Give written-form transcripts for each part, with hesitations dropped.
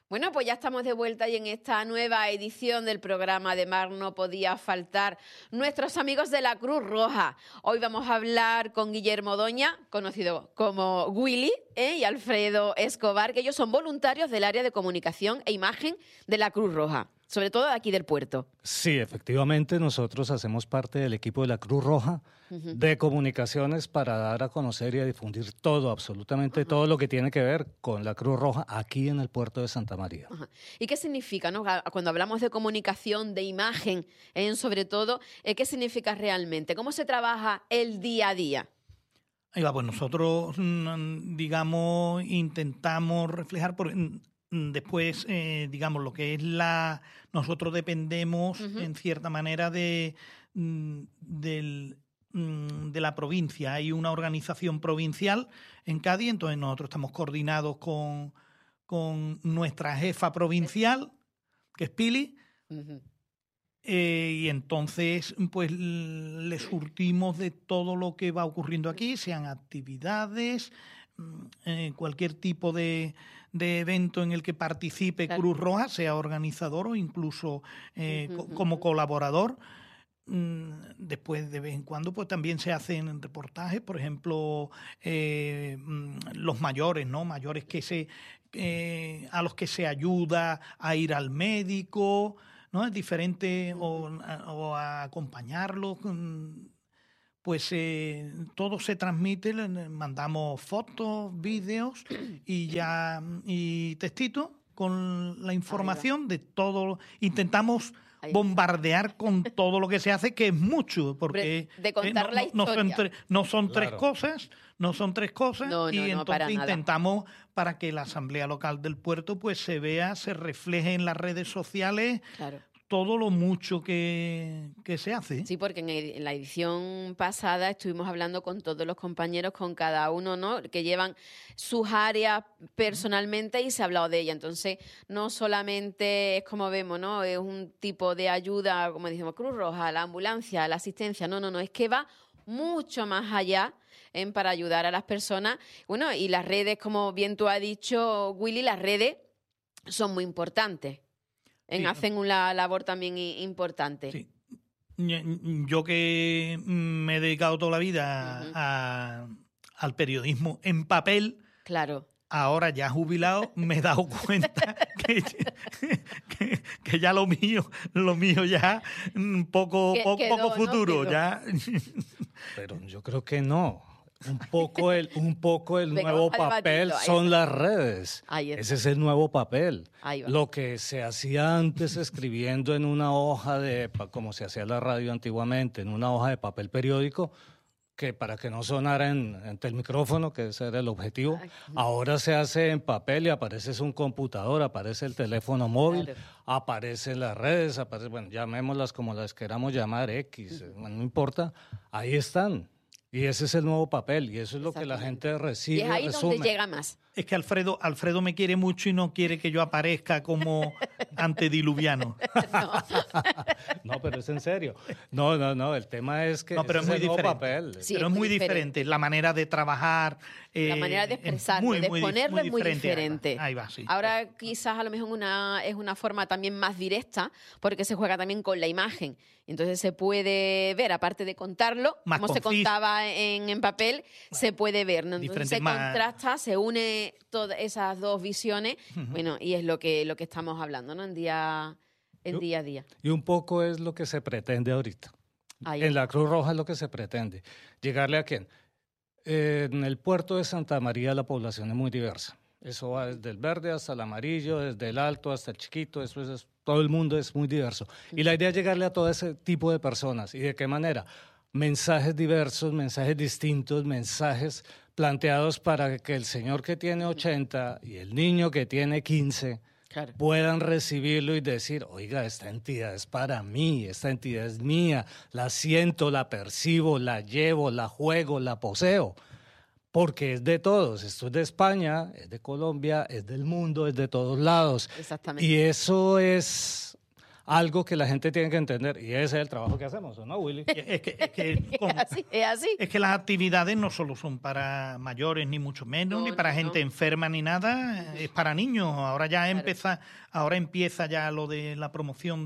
Bueno, pues ya estamos de vuelta y en esta nueva edición del programa de Mar no podía faltar nuestros amigos de la Cruz Roja. Hoy vamos a hablar con Guillermo Doña, conocido como Willy, y Alfredo Escobar, que ellos son voluntarios del área de comunicación e imagen de la Cruz Roja, sobre todo de aquí del puerto. Sí, efectivamente, nosotros hacemos parte del equipo de la Cruz Roja de comunicaciones para dar a conocer y a difundir todo, absolutamente todo lo que tiene que ver con la Cruz Roja aquí en el puerto de Santa María. ¿Y qué significa, no? Cuando hablamos de comunicación, de imagen, sobre todo, ¿qué significa realmente? ¿Cómo se trabaja el día a día? Ahí va, pues nosotros, digamos, intentamos reflejar después, digamos, lo que es nosotros dependemos en cierta manera de la provincia. Hay una organización provincial en Cádiz, entonces nosotros estamos coordinados con nuestra jefa provincial, que es Pili, y entonces pues le surtimos de todo lo que va ocurriendo aquí, sean actividades, cualquier tipo de evento en el que participe Cruz Roja, sea organizador o incluso como colaborador. Después, de vez en cuando, pues también se hacen reportajes, por ejemplo, los mayores, ¿no? Mayores a los que se ayuda a ir al médico, ¿no? Es diferente, o a acompañarlos. Pues todo se transmite, mandamos fotos, vídeos y textitos con la información de todo. Intentamos bombardear con todo lo que se hace, que es mucho, porque de contar la historia. No son tres cosas, y entonces intentamos para que la Asamblea Local del Puerto pues se vea, se refleje en las redes sociales. Claro. Todo lo mucho que se hace. Sí, porque en la edición pasada estuvimos hablando con todos los compañeros, con cada uno, ¿no?, que llevan sus áreas personalmente y se ha hablado de ella. Entonces, no solamente es como vemos, ¿no?, es un tipo de ayuda, como decimos, Cruz Roja, la ambulancia, la asistencia. No, es que va mucho más allá para ayudar a las personas. Bueno, y las redes, como bien tú has dicho, Willy, las redes son muy importantes. Hacen una labor también importante. Sí. Yo que me he dedicado toda la vida al periodismo en papel, claro, ahora ya jubilado, me he dado cuenta que ya lo mío ya poco futuro. ¿no? Ya. Pero yo creo que no. Un poco el nuevo papel son las redes. Ese es el nuevo papel. Lo que se hacía antes escribiendo en una hoja como se hacía la radio antiguamente, en una hoja de papel periódico, que para que no sonara ante el micrófono, que ese era el objetivo, ahora se hace en papel y aparece un computador, aparece el teléfono móvil, aparecen las redes, bueno, llamémoslas como las queramos llamar, X, no importa, ahí están. Y ese es el nuevo papel, y eso es lo que la gente recibe. Y es ahí donde llega más. Es que Alfredo me quiere mucho y no quiere que yo aparezca como antediluviano. No, pero es en serio. No, el tema es que pero es muy diferente. Papel. Sí, pero es muy diferente. La manera de trabajar. La manera de expresarlo, de exponerlo es muy diferente. Ahí va, sí. Ahora quizás a lo mejor es una forma también más directa, porque se juega también con la imagen. Entonces se puede ver, aparte de contarlo, como se contaba en papel, se puede ver, ¿no? Entonces se contrasta, se une todas esas dos visiones, bueno, y es lo que estamos hablando, ¿no? En día a día. Y un poco es lo que se pretende ahorita. En la Cruz Roja es lo que se pretende. ¿Llegarle a quién? En el puerto de Santa María la población es muy diversa. Eso va desde el verde hasta el amarillo, desde el alto hasta el chiquito, todo el mundo es muy diverso. Y la idea es llegarle a todo ese tipo de personas. ¿Y de qué manera? Mensajes diversos, mensajes distintos, mensajes planteados para que el señor que tiene 80 y el niño que tiene 15 puedan recibirlo y decir, oiga, esta entidad es para mí, esta entidad es mía, la siento, la percibo, la llevo, la juego, la poseo. Porque es de todos, esto es de España, es de Colombia, es del mundo, es de todos lados. Exactamente. Y eso es algo que la gente tiene que entender, y ese es el trabajo que hacemos, ¿no, Willy? Es así. Es que las actividades no solo son para mayores, ni mucho menos, ni para gente enferma, ni nada, es para niños. Ahora ya empieza ya lo de la promoción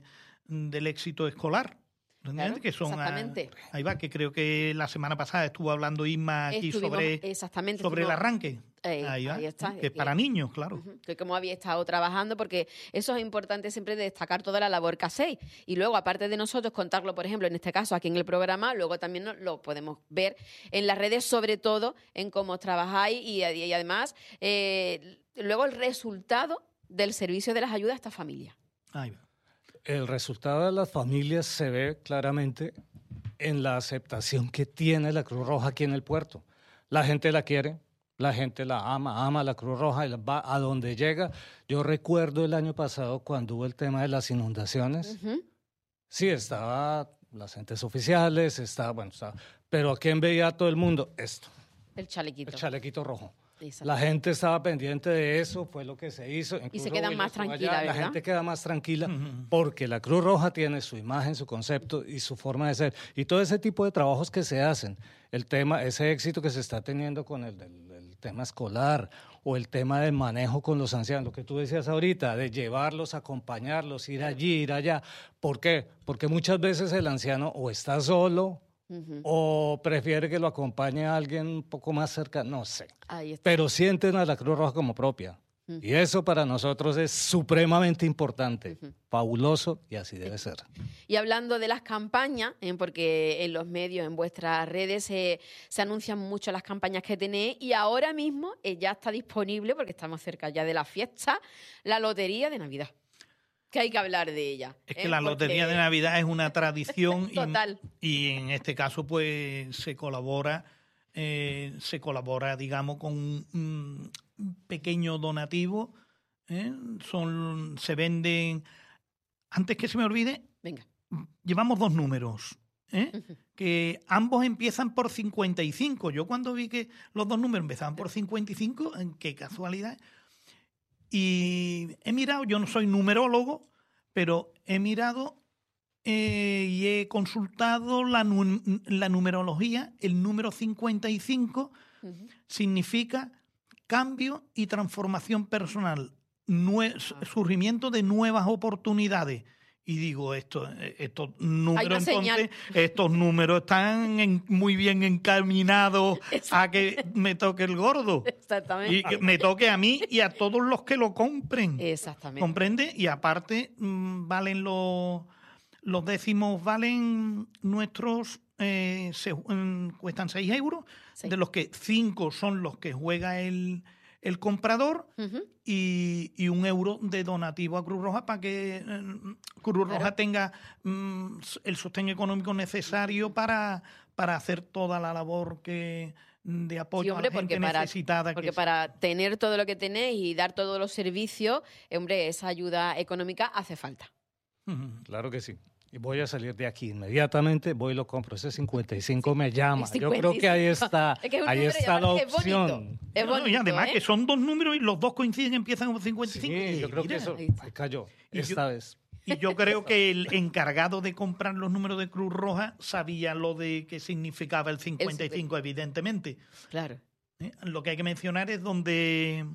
del éxito escolar. Claro, que son exactamente. Ahí va, que creo que la semana pasada estuvo hablando Isma aquí sobre el arranque. Ahí está. Que es para niños, claro. Que como había estado trabajando, porque eso es importante siempre destacar toda la labor que hacéis. Y luego, aparte de nosotros contarlo, por ejemplo, en este caso aquí en el programa, luego también lo podemos ver en las redes, sobre todo en cómo trabajáis y además luego el resultado del servicio de las ayudas a esta familia. Ahí va. El resultado de las familias se ve claramente en la aceptación que tiene la Cruz Roja aquí en el puerto. La gente la quiere, la gente la ama la Cruz Roja y va a donde llega. Yo recuerdo el año pasado cuando hubo el tema de las inundaciones. Sí, estaba las entes oficiales, pero ¿a quién veía todo el mundo? Esto. El chalequito. El chalequito rojo. La gente estaba pendiente de eso, fue lo que se hizo. Y se quedan más tranquila, ¿verdad? La gente queda más tranquila porque la Cruz Roja tiene su imagen, su concepto y su forma de ser. Y todo ese tipo de trabajos que se hacen, ese éxito que se está teniendo con el tema escolar o el tema del manejo con los ancianos, lo que tú decías ahorita, de llevarlos, acompañarlos, ir allí, ir allá. ¿Por qué? Porque muchas veces el anciano o está solo, o prefiere que lo acompañe a alguien un poco más cerca, no sé. Pero sienten a la Cruz Roja como propia. Y eso para nosotros es supremamente importante, fabuloso, y así debe ser. Y hablando de las campañas, porque en los medios, en vuestras redes, se anuncian mucho las campañas que tenéis, y ahora mismo ya está disponible, porque estamos cerca ya de la fiesta, la Lotería de Navidad. Que hay que hablar de ella. Es que la Lotería de Navidad es una tradición. Total. Y en este caso pues se colabora, digamos, con un pequeño donativo. Se venden, antes que se me olvide, venga, llevamos 2 números. Que ambos empiezan por 55. Yo cuando vi que los 2 números empezaban por 55, qué casualidad. Y he mirado, yo no soy numerólogo, pero he mirado y he consultado la numerología. El número 55 significa cambio y transformación personal, surgimiento de nuevas oportunidades. Y digo, estos números entonces, estos números están muy bien encaminados a que me toque el gordo. Exactamente. Y que me toque a mí y a todos los que lo compren. Exactamente. ¿Comprende? Y aparte valen los décimos, valen nuestros, cuestan 6 euros, de los que 5 son los que juega el comprador y 1 euro de donativo a Cruz Roja para que Cruz Roja tenga el sostén económico necesario para hacer toda la labor de apoyo a la gente necesitada. Porque para tener todo lo que tenéis y dar todos los servicios, esa ayuda económica hace falta. Claro que sí. Y voy a salir de aquí inmediatamente, voy y lo compro. Ese 55 me llama. 55. Yo creo que ahí está, ahí está la opción. Es bonito, y además que son 2 números y los 2 coinciden, empiezan con 55. Sí, yo creo que eso cayó esta vez. Y yo creo que el encargado de comprar los números de Cruz Roja sabía lo de qué significaba el 55, evidentemente. Claro. Lo que hay que mencionar es dónde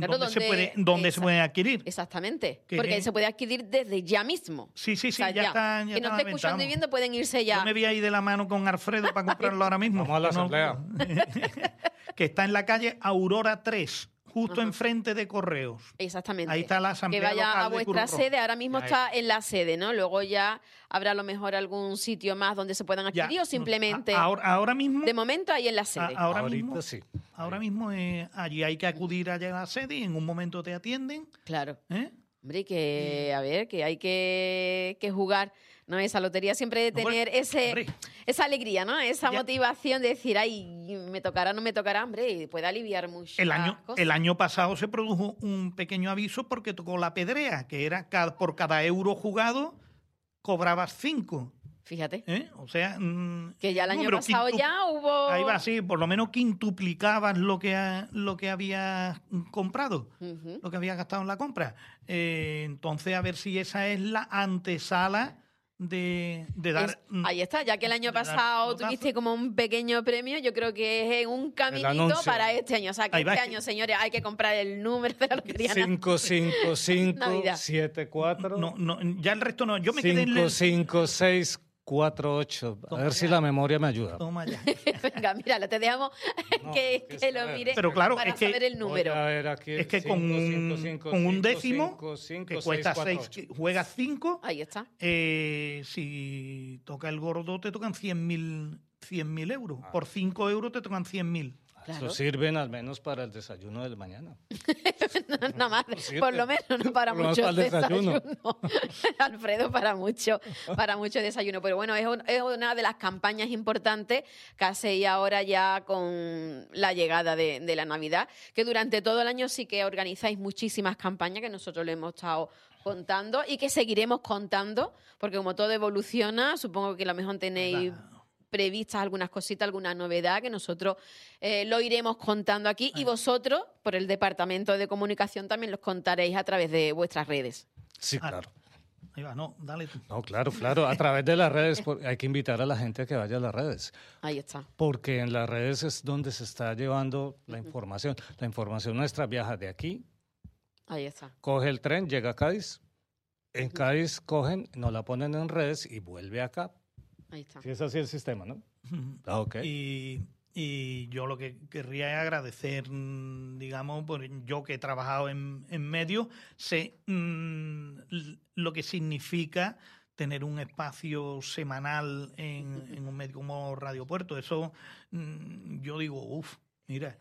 se puede adquirir. Exactamente, porque se puede adquirir desde ya mismo. Sí, ya está. Que no esté escuchando y viendo, pueden irse ya. Yo me voy ahí de la mano con Alfredo para comprarlo ahora mismo. Vamos a la asamblea. Que está en la calle Aurora 3, justo enfrente de Correos. Exactamente. Ahí está la asamblea que vaya local a vuestra sede, ahora mismo ya está en la sede, ¿no? Luego ya habrá a lo mejor algún sitio más donde se puedan adquirir o simplemente... Ahora mismo... De momento ahí en la sede. Ahorita sí. Ahora mismo allí hay que acudir allá a la sede y en un momento te atienden. Claro. Hombre, que hay que jugar, ¿no? Esa lotería siempre de tener esa alegría, ¿no? Esa motivación de decir, ay, me tocará, no me tocará, hombre, y puede aliviar mucho. El año pasado se produjo un pequeño aviso porque tocó la pedrea, que era por cada euro jugado cobrabas 5. Fíjate. O sea... que ya el año pasado ya hubo... Ahí va, sí, por lo menos quintuplicabas lo que habías comprado, lo que habías gastado en la compra. Entonces, a ver si esa es la antesala de dar... ahí está, ya que el año pasado tuviste como un pequeño premio, yo creo que es un caminito para este año. O sea, que este año, señores, hay que comprar el número de la lotería. 55574. No, ya el resto no. Yo me quedé en 55648. A ver si la memoria me ayuda. Toma ya. Venga, míralo, te dejamos que lo mire. Pero claro, para saber el número. Es que con un décimo que cuesta 6, juegas 5. Ahí está. Si toca el gordo te tocan 100.000 euros. Por 5 euros te tocan 100.000. Claro. Eso sirven al menos para el desayuno del mañana. Nada más, por lo menos no para mucho desayuno. Alfredo, para mucho desayuno. Pero bueno, es una de las campañas importantes que hacéis ahora ya con la llegada de la Navidad, que durante todo el año sí que organizáis muchísimas campañas que nosotros le hemos estado contando y que seguiremos contando, porque como todo evoluciona, supongo que a lo mejor tenéis previstas algunas cositas, alguna novedad que nosotros lo iremos contando aquí y vosotros, por el Departamento de Comunicación, también los contaréis a través de vuestras redes. Sí, claro. Ahí va, no, dale tú. No, claro, a través de las redes. Hay que invitar a la gente a que vaya a las redes. Ahí está. Porque en las redes es donde se está llevando la información. La información nuestra viaja de aquí. Ahí está. Coge el tren, llega a Cádiz. En Cádiz cogen, nos la ponen en redes y vuelve acá. Ahí está. Sí, es así el sistema, ¿no? Okay. Y yo lo que querría es agradecer, digamos, yo que he trabajado en medios, sé lo que significa tener un espacio semanal en un medio como Radio Puerto. Eso, yo digo, mira,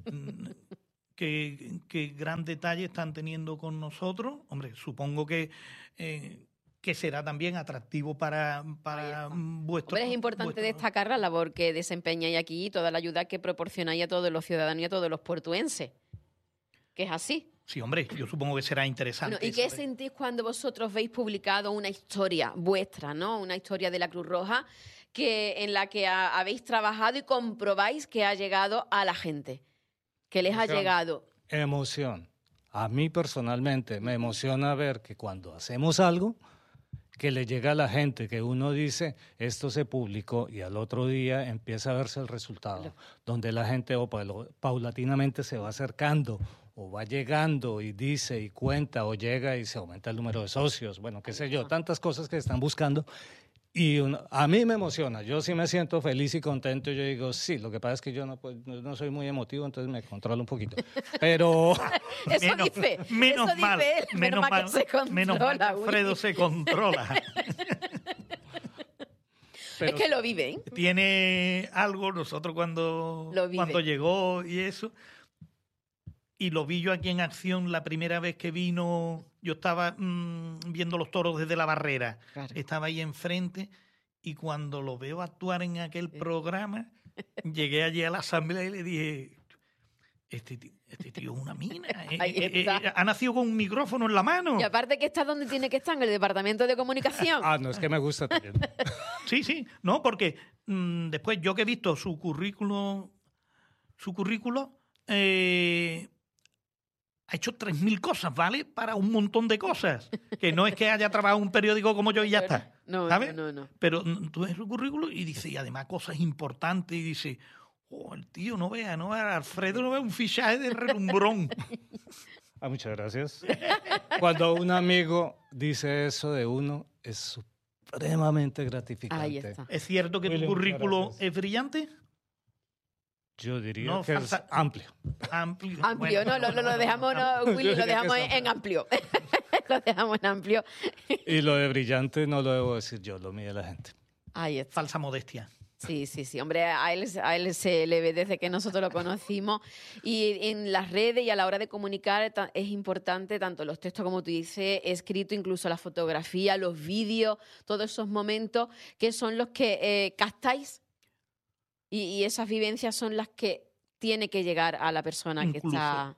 qué gran detalle están teniendo con nosotros. Hombre, supongo que será también atractivo para vuestro... Hombre, es importante destacar la labor que desempeñáis aquí y toda la ayuda que proporcionáis a todos los ciudadanos y a todos los portuenses. Que es así. Sí, hombre, yo supongo que será interesante. Bueno, ¿y qué sentís cuando vosotros veis publicado una historia vuestra, ¿no? Una historia de la Cruz Roja en la que habéis trabajado y comprobáis que ha llegado a la gente? Que les ha llegado. Emoción. A mí personalmente me emociona ver que cuando hacemos algo que le llega a la gente, que uno dice, esto se publicó y al otro día empieza a verse el resultado, donde la gente paulatinamente se va acercando o va llegando y dice y cuenta o llega y se aumenta el número de socios, bueno, qué sé yo, tantas cosas que están buscando. Y a mí me emociona, yo sí me siento feliz y contento, yo digo, sí, lo que pasa es que yo no soy muy emotivo, entonces me controlo un poquito, pero... Menos mal que Alfredo se controla. Pero es que lo viven. Tiene algo, nosotros cuando llegó y eso... Y lo vi yo aquí en acción la primera vez que vino. Yo estaba viendo los toros desde la barrera. Claro. Estaba ahí enfrente y cuando lo veo actuar en aquel programa, llegué allí a la asamblea y le dije, este tío es una mina. Ha nacido con un micrófono en la mano. Y aparte que está donde tiene que estar, en el Departamento de Comunicación. No, es que me gusta también. Sí, no, porque después yo que he visto su currículo, ha hecho 3.000 cosas, ¿vale? Para un montón de cosas. Que no es que haya trabajado en un periódico como yo y ya está. ¿Sabes? No. Pero tú ves su currículum y dice, y además cosas importantes, y dice, el tío no vea, Alfredo no vea un fichaje de relumbrón. Muchas gracias. Cuando un amigo dice eso de uno, es supremamente gratificante. Ahí está. ¿Es cierto que tu currículum es brillante? Yo diría que es amplio. Amplio, bueno, no, lo dejamos, Willy, lo dejamos en amplio. Lo dejamos en amplio. Y lo de brillante no lo debo decir yo, lo mide la gente. Ahí está. Falsa modestia. Sí. Hombre, a él se le ve desde que nosotros lo conocimos. Y en las redes y a la hora de comunicar es importante tanto los textos, como tú dices, escrito, incluso la fotografía, los vídeos, todos esos momentos que son los que captáis. Y esas vivencias son las que tiene que llegar a la persona que está...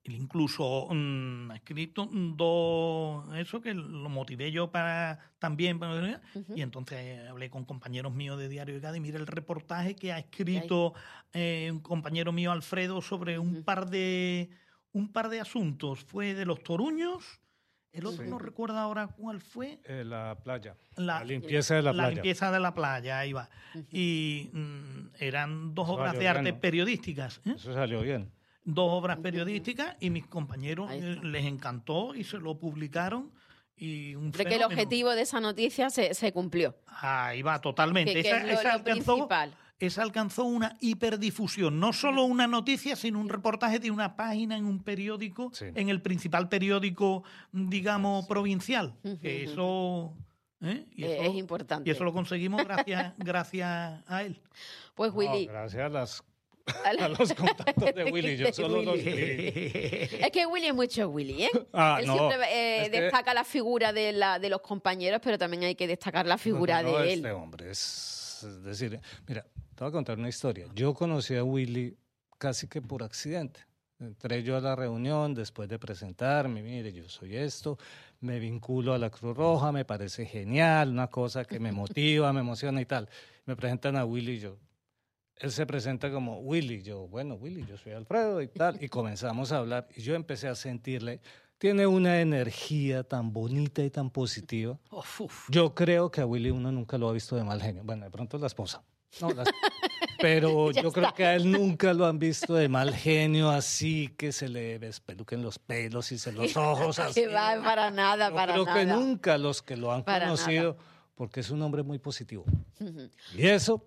Él incluso ha escrito eso que lo motivé yo para también. Y entonces hablé con compañeros míos de Diario de Cádiz. Mira el reportaje que ha escrito un compañero mío, Alfredo, sobre un par de asuntos. Fue de los toruños. El otro no recuerdo ahora cuál fue. La playa. La limpieza de la playa. La limpieza de la playa, ahí va. Y eran 2 obras de arte periodísticas. Eso salió bien. 2 obras periodísticas y mis compañeros les encantó y se lo publicaron. Y que el objetivo de esa noticia se cumplió. Ahí va, totalmente. Esa principal. Esa alcanzó una hiperdifusión, no solo una noticia, sino un reportaje de una página en un periódico, en el principal periódico, digamos, provincial. Que eso, es importante. Y eso lo conseguimos gracias a él. Pues Willy. Gracias a los contactos de Willy, yo solo los Es que Willy es mucho Willy, ¿eh? Él siempre destaca la figura de los compañeros, pero también hay que destacar la figura de él. Este hombre es decir, mira, te voy a contar una historia. Yo conocí a Willy casi que por accidente. Entré yo a la reunión después de presentarme, mire, yo soy esto, me vinculo a la Cruz Roja, me parece genial, una cosa que me motiva, me emociona y tal. Me presentan a Willy y él se presenta como Willy, Willy, yo soy Alfredo y tal, y comenzamos a hablar y yo empecé a sentirle, tiene una energía tan bonita y tan positiva. Yo creo que a Willy uno nunca lo ha visto de mal genio. Bueno, de pronto la esposa. Pero yo creo que a él nunca lo han visto de mal genio, así que se le despeluquen los pelos y los ojos así. Para nada, para nada. Yo creo que nunca los que lo han conocido, porque es un hombre muy positivo. Y eso...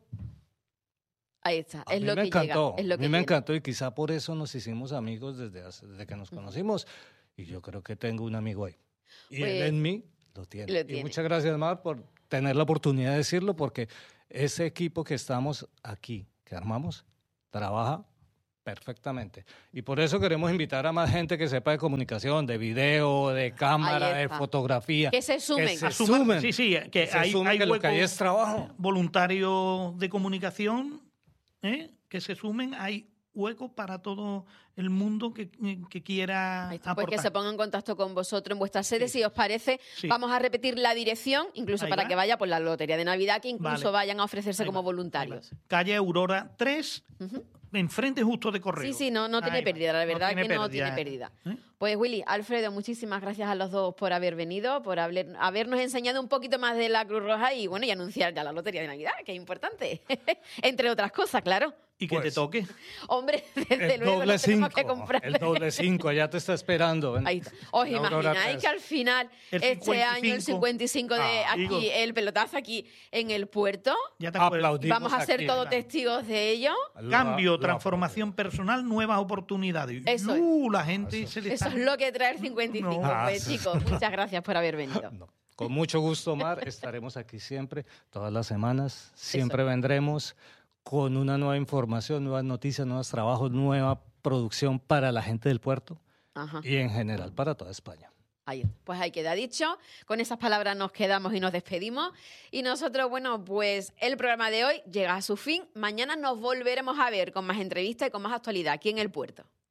Ahí está, es lo que encantó. A mí me encantó y quizá por eso nos hicimos amigos desde que nos conocimos. Y yo creo que tengo un amigo ahí. Y pues, él en mí lo tiene. Y muchas gracias, Mar, por tener la oportunidad de decirlo, porque ese equipo que estamos aquí, que armamos, trabaja perfectamente. Y por eso queremos invitar a más gente que sepa de comunicación, de video, de cámara, de fotografía. Que se sumen. Que se sumen. Sí, que hay lo que hay es trabajo. Voluntarios de comunicación, que se sumen. Hay hueco para todo el mundo que quiera aportar. Pues que se pongan en contacto con vosotros en vuestra sede, si os parece. Vamos a repetir la dirección, incluso para que vaya por la Lotería de Navidad, que incluso vayan a ofrecerse como voluntarios. Calle Aurora 3, enfrente justo de Correo. Sí, no tiene pérdida, la verdad que no tiene pérdida. Pues Willy, Alfredo, muchísimas gracias a los dos por haber venido, por habernos enseñado un poquito más de la Cruz Roja y anunciar ya la Lotería de Navidad, que es importante. Entre otras cosas, claro. Y que te toque. Hombre, desde luego lo tenemos que comprar. El doble 5, allá te está esperando. Ahí está. ¿Os imagináis que al final, este año, el 55 de aquí, el pelotazo aquí en el puerto, vamos a ser todos testigos de ello? Cambio, transformación personal, nuevas oportunidades. Eso la gente se le está... Eso es lo que trae el 55. Pues, chicos, muchas gracias por haber venido. Con mucho gusto, Mar. Estaremos aquí siempre, todas las semanas. Siempre vendremos con una nueva información, nuevas noticias, nuevos trabajos, nueva producción para la gente del puerto y en general para toda España. Pues ahí queda dicho. Con esas palabras nos quedamos y nos despedimos. Y nosotros, pues el programa de hoy llega a su fin. Mañana nos volveremos a ver con más entrevistas y con más actualidad aquí en el puerto.